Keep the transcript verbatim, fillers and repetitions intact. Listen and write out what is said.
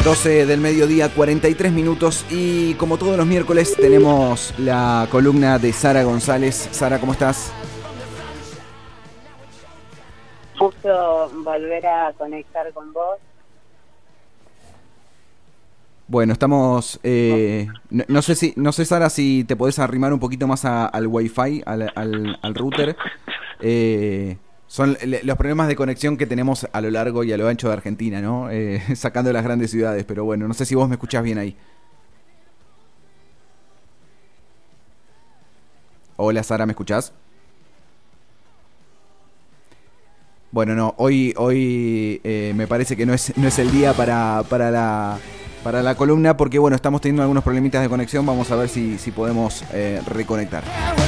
doce del mediodía, cuarenta y tres minutos, y como todos los miércoles tenemos la columna de Sara González. Sara, ¿cómo estás? Justo volver a conectar con vos. Bueno, estamos... Eh, no, no sé si, no sé, Sara, si te podés arrimar un poquito más a, al Wi-Fi, al, al, al router. Eh, son le, los problemas de conexión que tenemos a lo largo y a lo ancho de Argentina, ¿no? Eh, sacando las grandes ciudades, pero bueno, no sé si vos me escuchás bien ahí. Hola, Sara, ¿me escuchás? Bueno, no, hoy hoy eh, me parece que no es no es el día para, para la para la columna porque bueno, estamos teniendo algunos problemitas de conexión. Vamos a ver si, si podemos eh, reconectar.